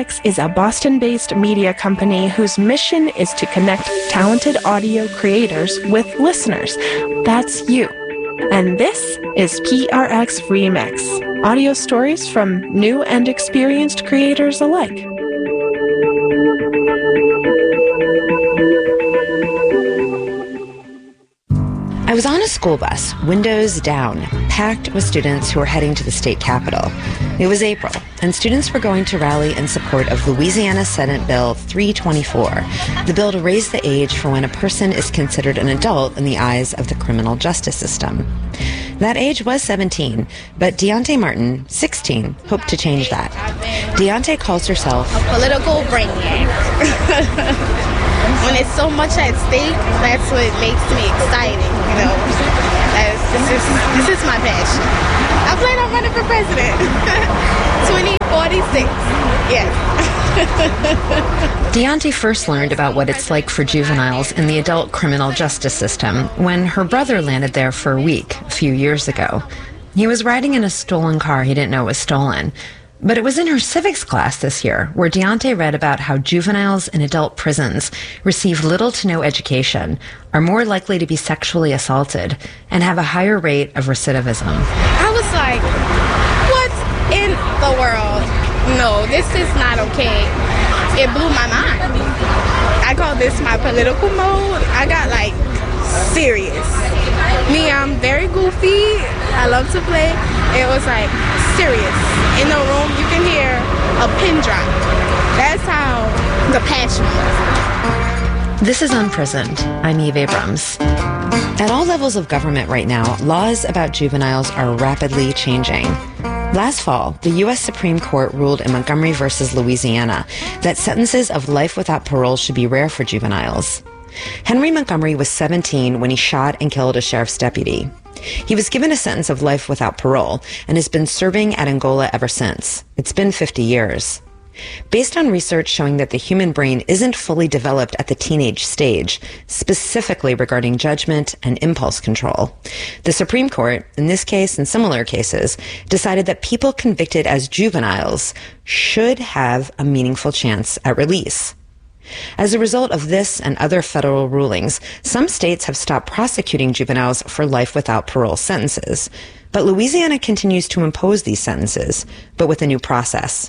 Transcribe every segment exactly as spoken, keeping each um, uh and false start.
X is a Boston-based media company whose mission is to connect talented audio creators with listeners. That's you. And this is P R X Remix, audio stories from new and experienced creators alike. I was on a school bus, windows down, packed with students who were heading to the state capitol. It was April, and students were going to rally in support of Louisiana Senate Bill three twenty-four, the bill to raise the age for when a person is considered an adult in the eyes of the criminal justice system. That age was seventeen, but Deontay Martin, sixteen, hoped to change that. Deontay calls herself a political brainiac. When it's so much at stake, that's what makes me exciting, you know. That's, this, is, this is my passion. I plan on running for president. twenty forty-six, yes. Deontay first learned about what it's like for juveniles in the adult criminal justice system when her brother landed there for a week a few years ago. He was riding in a stolen car he didn't know was stolen. But it was in her civics class this year where Deontay read about how juveniles in adult prisons receive little to no education, are more likely to be sexually assaulted, and have a higher rate of recidivism. I was like, what in the world? No, this is not okay. It blew my mind. I call this my political mode. I got like serious. Me, I'm very goofy. I love to play. It was like serious. In the room, you can hear a pin drop. That's how the passion was. This is Unprisoned. I'm Eve Abrams. At all levels of government right now, laws about juveniles are rapidly changing. Last fall, the U S Supreme Court ruled in Montgomery versus Louisiana that sentences of life without parole should be rare for juveniles. Henry Montgomery was seventeen when he shot and killed a sheriff's deputy. He was given a sentence of life without parole and has been serving at Angola ever since. It's been fifty years. Based on research showing that the human brain isn't fully developed at the teenage stage, specifically regarding judgment and impulse control, the Supreme Court, in this case and similar cases, decided that people convicted as juveniles should have a meaningful chance at release. As a result of this and other federal rulings, some states have stopped prosecuting juveniles for life without parole sentences. But Louisiana continues to impose these sentences, but with a new process.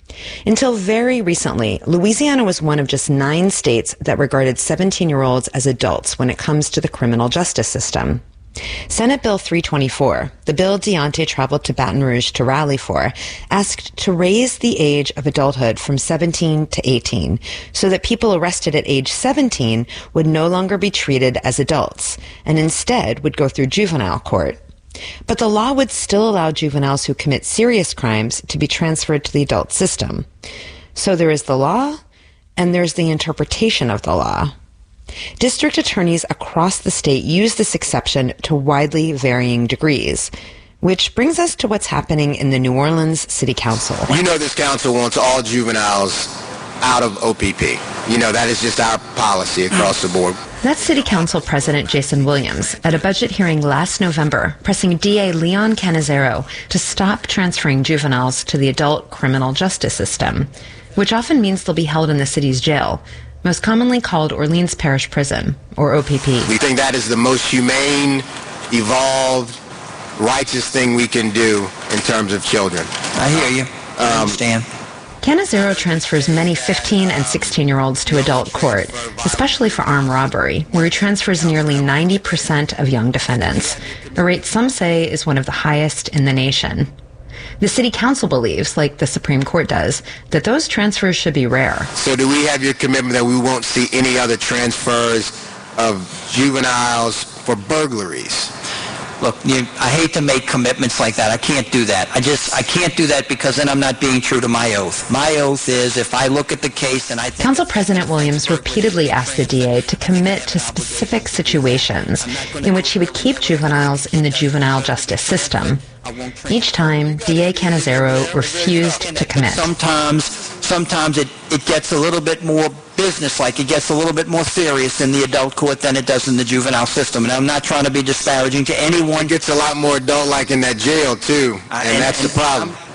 Until very recently, Louisiana was one of just nine states that regarded seventeen-year-olds as adults when it comes to the criminal justice system. Senate Bill three twenty-four, the bill Deontay traveled to Baton Rouge to rally for, asked to raise the age of adulthood from seventeen to eighteen so that people arrested at age seventeen would no longer be treated as adults and instead would go through juvenile court. But the law would still allow juveniles who commit serious crimes to be transferred to the adult system. So there is the law and there's the interpretation of the law. District attorneys across the state use this exception to widely varying degrees, which brings us to what's happening in the New Orleans City Council. You know this council wants all juveniles out of O P P. You know, that is just our policy across the board. That's City Council President Jason Williams at a budget hearing last November, pressing D A Leon Canizero to stop transferring juveniles to the adult criminal justice system, which often means they'll be held in the city's jail, most commonly called Orleans Parish Prison, or O P P. We think that is the most humane, evolved, righteous thing we can do in terms of children. I hear you. I um, understand. Canizero transfers many fifteen and sixteen-year-olds to adult court, especially for armed robbery, where he transfers nearly ninety percent of young defendants, a rate some say is one of the highest in the nation. The City Council believes, like the Supreme Court does, that those transfers should be rare. So do we have your commitment that we won't see any other transfers of juveniles for burglaries? Look, you, I hate to make commitments like that. I can't do that. I just, I can't do that because then I'm not being true to my oath. My oath is if I look at the case and I think... Council President Williams repeatedly asked the D A to commit to specific situations in which he would keep juveniles in the juvenile justice system. Each time, D A Canizero refused to commit. Sometimes, sometimes it, it gets a little bit more business-like. It gets a little bit more serious in the adult court than it does in the juvenile system. And I'm not trying to be disparaging to anyone. It gets a lot more adult-like in that jail, too. And, and that's and the problem.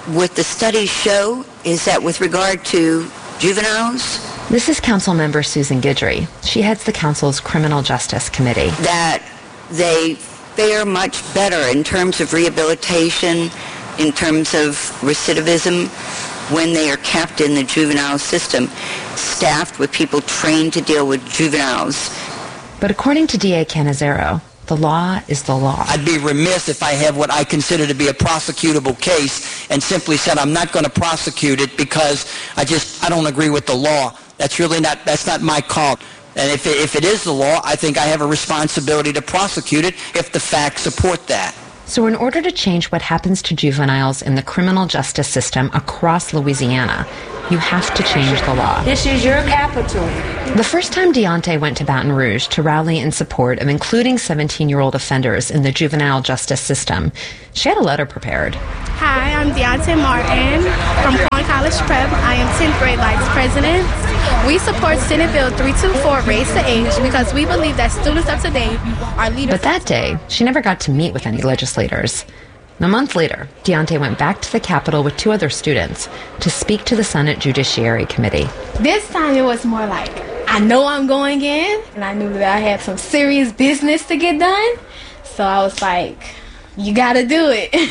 what the studies show is that with regard to juveniles, this is Councilmember Susan Guidry. She heads the Council's Criminal Justice Committee. That they fare much better in terms of rehabilitation, in terms of recidivism, when they are kept in the juvenile system, staffed with people trained to deal with juveniles. But according to D A Cannizzaro, the law is the law. I'd be remiss if I have what I consider to be a prosecutable case and simply said I'm not going to prosecute it because I just, I don't agree with the law. That's really not, that's not my call. And if it, if it is the law, I think I have a responsibility to prosecute it if the facts support that. So in order to change what happens to juveniles in the criminal justice system across Louisiana, you have to change the law. This is your capital. The first time Deontay went to Baton Rouge to rally in support of including seventeen-year-old offenders in the juvenile justice system, she had a letter prepared. Hi, I'm Deontay Martin from Quan College Prep. I am tenth grade Vice President. We support Senate Bill three twenty-four, Raise the Age, because we believe that students of today are leaders. But that day, she never got to meet with any legislators. A month later, Deontay went back to the Capitol with two other students to speak to the Senate Judiciary Committee. This time it was more like, I know I'm going in, and I knew that I had some serious business to get done. So I was like, you gotta do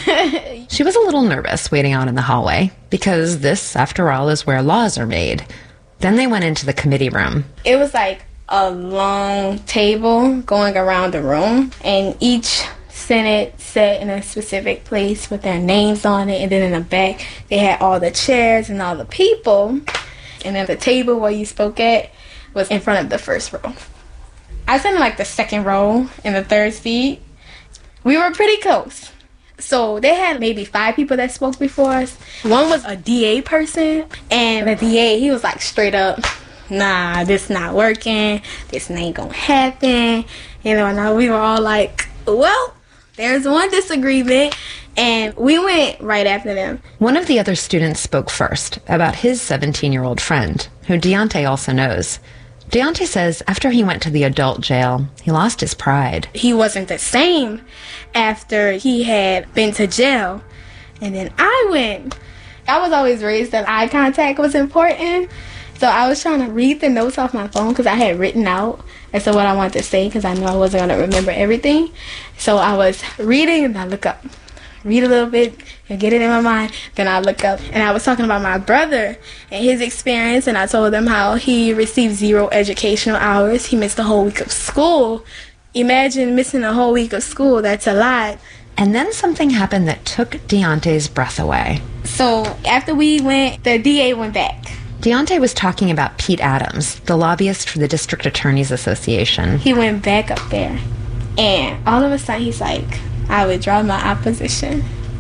it. She was a little nervous waiting out in the hallway, because this, after all, is where laws are made. Then they went into the committee room. It was like a long table going around the room, and each Senate sat in a specific place with their names on it, and then in the back they had all the chairs and all the people, and then the table where you spoke at was in front of the first row. I sat in like the second row in the third seat. We were pretty close. So they had maybe five people that spoke before us. One was a D A person, and the D A, he was like straight up, nah, this not working, this ain't gonna happen. You know, and we were all like, well, there's one disagreement, and we went right after them. One of the other students spoke first about his seventeen-year-old friend, who Deontay also knows. Deontay says after he went to the adult jail, he lost his pride. He wasn't the same after he had been to jail. And then I went. I was always raised that eye contact was important. So I was trying to read the notes off my phone because I had written out as to what I wanted to say because I knew I wasn't going to remember everything. So I was reading and I look up. Read a little bit and get it in my mind. Then I look up and I was talking about my brother and his experience, and I told him how he received zero educational hours. He missed a whole week of school. Imagine missing a whole week of school. That's a lot. And then something happened that took Deontay's breath away. So after we went, the D A went back. Deontay was talking about Pete Adams, the lobbyist for the District Attorneys Association. He went back up there, and all of a sudden he's like, I withdraw my opposition.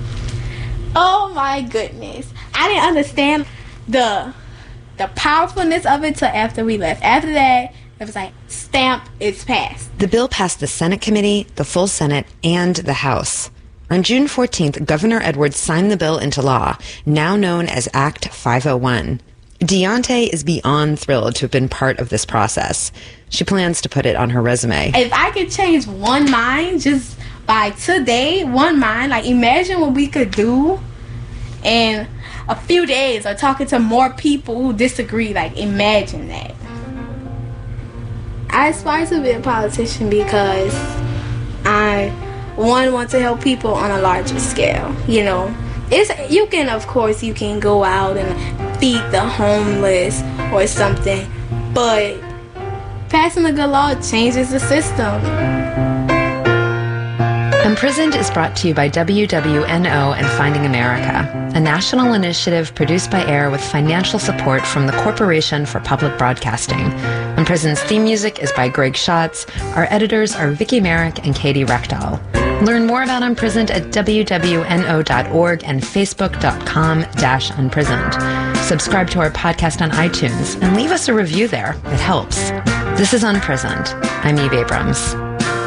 Oh my goodness. I didn't understand the the powerfulness of it till after we left. After that, it was like, stamp, it's passed. The bill passed the Senate committee, the full Senate, and the House. On June fourteenth, Governor Edwards signed the bill into law, now known as Act five oh one. Deontay is beyond thrilled to have been part of this process. She plans to put it on her resume. If I could change one mind just by today, one mind, like imagine what we could do in a few days, or talking to more people who disagree. Like imagine that. I aspire to be a politician because I, one, want to help people on a larger scale. You know, it's you can, of course, you can go out and feed the homeless or something, but passing a good law changes the system. Imprisoned is brought to you by W W N O and Finding America, a national initiative produced by AIR with financial support from the Corporation for Public Broadcasting. Imprisoned's theme music is by Greg Schatz. Our editors are Vicki Merrick and Katie Rechdahl. Learn more about Imprisoned at W W N O dot org and Facebook dot com slash unprisoned. Subscribe to our podcast on iTunes and leave us a review there. It helps. This is Unprisoned. I'm Eve Abrams.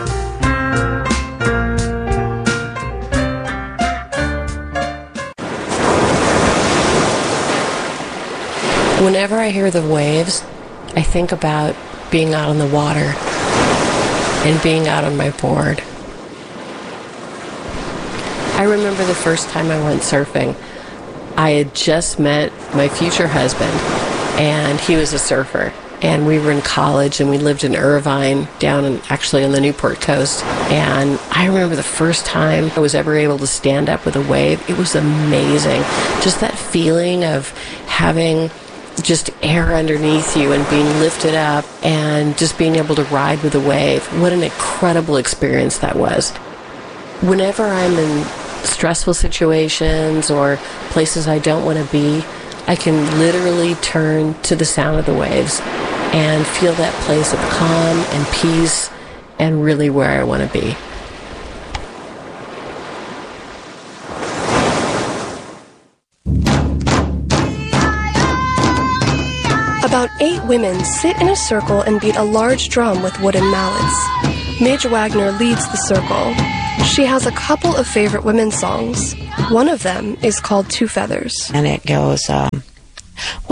Whenever I hear the waves, I think about being out on the water and being out on my board. I remember the first time I went surfing. I had just met my future husband, and he was a surfer. And we were in college, and we lived in Irvine, down in, actually on the Newport coast. And I remember the first time I was ever able to stand up with a wave. It was amazing. Just that feeling of having just air underneath you and being lifted up and just being able to ride with a wave. What an incredible experience that was. Whenever I'm in stressful situations or places I don't want to be, I can literally turn to the sound of the waves and feel that place of calm and peace and really where I want to be. About eight women sit in a circle and beat a large drum with wooden mallets. Midge Wagner leads the circle. She has a couple of favorite women's songs. One of them is called Two Feathers. And it goes, um,